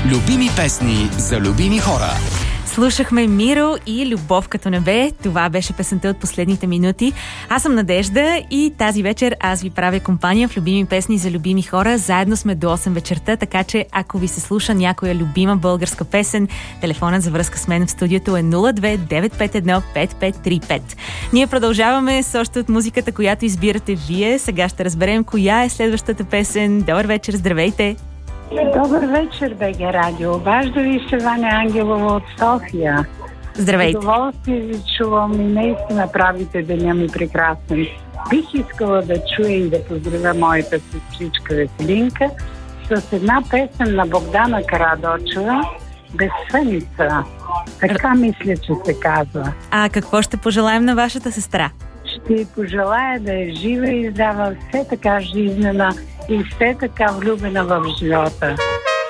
Любими песни за любими хора. Слушахме Миро и Любов като небе. Това беше песента от последните минути. Аз съм Надежда и тази вечер аз ви правя компания в Любими песни за любими хора. Заедно сме до 8 вечерта, така че ако ви се слуша някоя любима българска песен, телефонът за връзка с мен в студиото е 02-951-5535. Ние продължаваме с още от музиката, която избирате вие. Сега ще разберем коя е следващата песен. Добър вечер, здравейте! Добър вечер, БГ Радио. Обажда ви се Ваня Ангелова от София. Здравейте. Удоволствие ви чувам и наистина правите деня ми прекрасен. Бих искала да чуя и да поздравя моята сестричка Веселинка с една песен на Богдана Карадочева "Безсъница". Така мисля, че се казва. А какво ще пожелаем на вашата сестра? Ще й пожелая да е жива и здрава, все така жизнена и все така влюбена в живота.